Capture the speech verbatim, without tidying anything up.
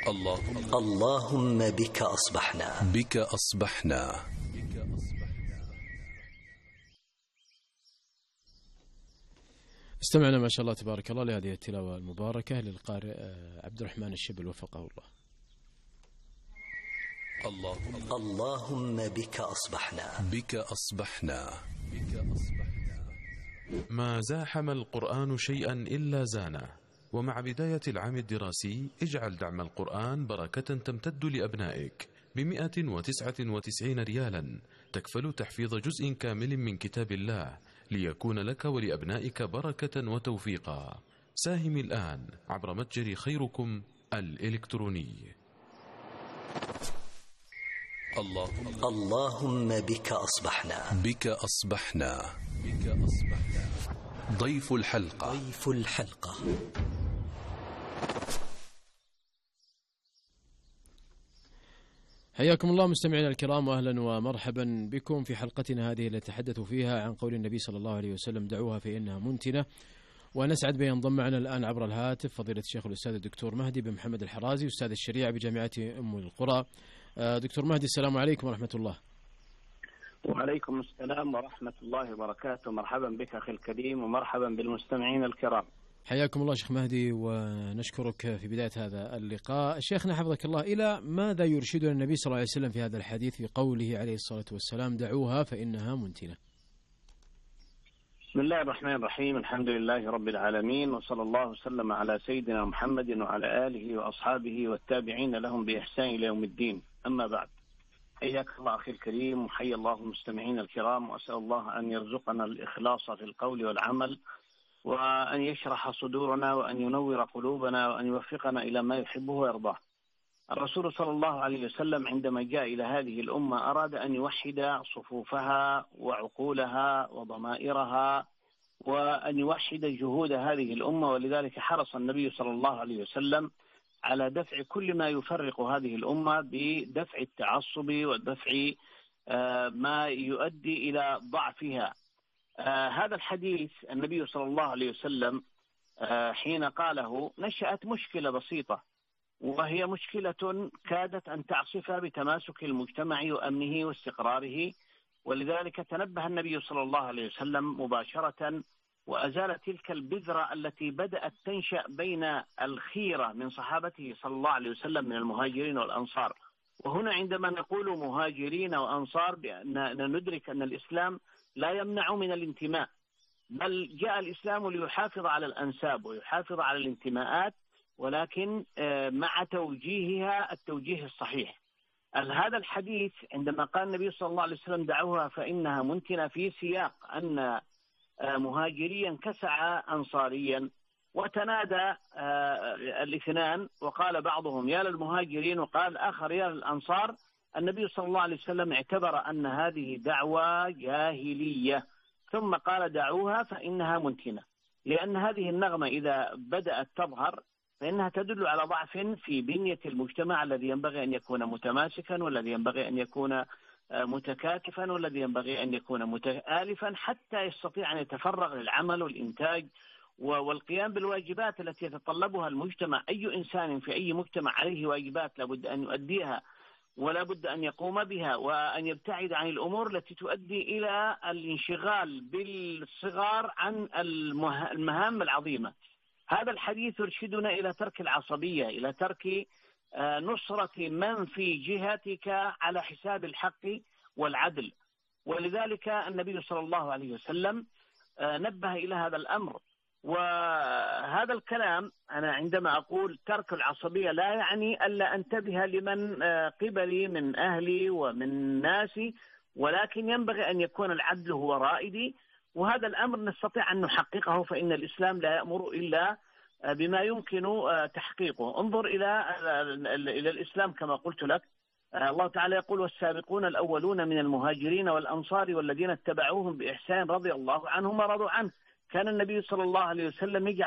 اللهم اللهم بك أصبحنا بك أصبحنا. استمعنا ما شاء الله تبارك الله لهذه التلاوة المباركة للقارئ عبد الرحمن الشبل وفقه الله. اللهم اللهم بك أصبحنا بك أصبحنا. ما زاحم القرآن شيئا إلا زانه. ومع بداية العام الدراسي اجعل دعم القرآن بركة تمتد لأبنائك بمئة وتسعة وتسعين ريالا تكفل تحفيظ جزء كامل من كتاب الله ليكون لك ولأبنائك بركة وتوفيقا. ساهم الآن عبر متجر خيركم الإلكتروني. اللهم اللهم بك أصبحنا بك أصبحنا. بك أصبحنا. ضيف الحلقة ضيف الحلقة حياكم الله مستمعينا الكرام، واهلا ومرحبا بكم في حلقتنا هذه التي نتحدث فيها عن قول النبي صلى الله عليه وسلم دعوها فإنها منتنة. ونسعد بأن ينضم معنا الآن عبر الهاتف فضيلة الشيخ الأستاذ الدكتور مهدي بن محمد الحرازي أستاذ الشريعة بجامعة أم القرى. دكتور مهدي السلام عليكم ورحمة الله. وعليكم السلام ورحمة الله وبركاته. مرحبا بك أخي الكريم ومرحبا بالمستمعين الكرام. حياكم الله شيخ مهدي ونشكرك في بداية هذا اللقاء. شيخنا حفظك الله، إلى ماذا يرشدنا النبي صلى الله عليه وسلم في هذا الحديث في قوله عليه الصلاة والسلام دعوها فإنها منتنة؟ بسم الله الرحمن الرحيم. الحمد لله رب العالمين، وصلى الله وسلم على سيدنا محمد وعلى آله وأصحابه والتابعين لهم بإحسان إلى يوم الدين. أما بعد، حياك الله أخي الكريم وحيا الله المستمعين الكرام، وأسأل الله أن يرزقنا الإخلاص في القول والعمل، وأن يشرح صدورنا، وأن ينور قلوبنا، وأن يوفقنا إلى ما يحبه ويرضاه. الرسول صلى الله عليه وسلم عندما جاء إلى هذه الأمة أراد أن يوحد صفوفها وعقولها وضمائرها، وأن يوحد جهود هذه الأمة، ولذلك حرص النبي صلى الله عليه وسلم على دفع كل ما يفرق هذه الأمة بدفع التعصب ودفع ما يؤدي إلى ضعفها. هذا الحديث النبي صلى الله عليه وسلم حين قاله نشأت مشكلة بسيطة، وهي مشكلة كادت أن تعصف بتماسك المجتمع وأمنه واستقراره، ولذلك تنبه النبي صلى الله عليه وسلم مباشرة وأزال تلك البذرة التي بدأت تنشأ بين الخيرة من صحابته صلى الله عليه وسلم من المهاجرين والأنصار. وهنا عندما نقول مهاجرين وأنصار بأن ندرك أن الإسلام لا يمنع من الانتماء، بل جاء الإسلام ليحافظ على الأنساب ويحافظ على الانتماءات، ولكن مع توجيهها التوجيه الصحيح. هذا الحديث عندما قال النبي صلى الله عليه وسلم دعوها فإنها منتنة في سياق أن مهاجريا كسع أنصاريا، وتنادى الاثنان وقال بعضهم يا للمهاجرين وقال آخر يا للأنصار. النبي صلى الله عليه وسلم اعتبر أن هذه دعوة جاهلية، ثم قال دعوها فإنها منتنة، لأن هذه النغمة إذا بدأت تظهر فإنها تدل على ضعف في بنية المجتمع الذي ينبغي أن يكون متماسكا، والذي ينبغي أن يكون متكاتفا، والذي ينبغي أن يكون متآلفا حتى يستطيع أن يتفرغ للعمل والإنتاج والقيام بالواجبات التي يتطلبها المجتمع. أي إنسان في أي مجتمع عليه واجبات لابد أن يؤديها، ولا بد أن يقوم بها، وأن يبتعد عن الأمور التي تؤدي إلى الانشغال بالصغار عن المهام العظيمة. هذا الحديث يرشدنا إلى ترك العصبية، إلى ترك نصرة من في جهتك على حساب الحق والعدل. ولذلك النبي صلى الله عليه وسلم نبه إلى هذا الأمر. وهذا الكلام أنا عندما أقول ترك العصبية لا يعني ألا أنتبه لمن قبلي من أهلي ومن ناسي، ولكن ينبغي أن يكون العدل هو رائدي، وهذا الأمر نستطيع أن نحققه، فإن الإسلام لا يأمر إلا بما يمكن تحقيقه. انظر إلى إلى الإسلام كما قلت لك، الله تعالى يقول والسابقون الأولون من المهاجرين والأنصار والذين اتبعوهم بإحسان رضي الله عنهم ورضوا عنه. كان النبي صلى الله عليه وسلم يجعل